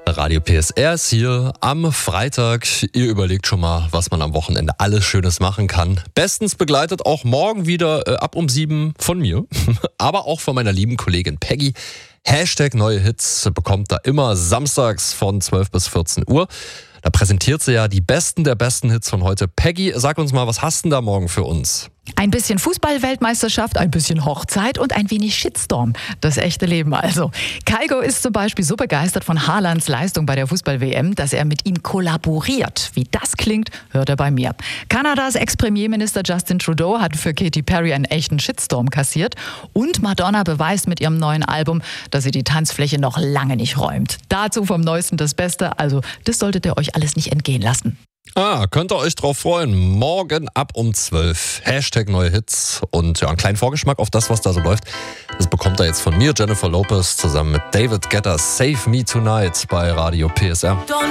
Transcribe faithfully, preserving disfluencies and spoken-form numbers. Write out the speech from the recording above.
Radio P S R ist hier am Freitag. Ihr überlegt schon mal, was man am Wochenende alles Schönes machen kann. Bestens begleitet auch morgen wieder äh, ab um sieben von mir, aber auch von meiner lieben Kollegin Peggy. Hashtag neue Hits bekommt da immer samstags von zwölf bis vierzehn Uhr. Da präsentiert sie ja die besten der besten Hits von heute. Peggy, sag uns mal, was hast du denn da morgen für uns? Ein bisschen Fußball-Weltmeisterschaft, ein bisschen Hochzeit und ein wenig Shitstorm. Das echte Leben also. Kygo ist zum Beispiel so begeistert von Haalands Leistung bei der Fußball-W M, dass er mit ihm kollaboriert. Wie das klingt, hört er bei mir. Kanadas Ex-Premierminister Justin Trudeau hat für Katy Perry einen echten Shitstorm kassiert. Und Madonna beweist mit ihrem neuen Album, dass sie die Tanzfläche noch lange nicht räumt. Dazu vom Neuesten das Beste. Also das solltet ihr euch alles nicht entgehen lassen. Ah, könnt ihr euch drauf freuen. Morgen ab um zwölf. Hashtag neue Hits. Und ja, einen kleinen Vorgeschmack auf das, was da so läuft. Das bekommt ihr jetzt von mir, Jennifer Lopez, zusammen mit David Guetta. Save Me Tonight bei Radio P S R.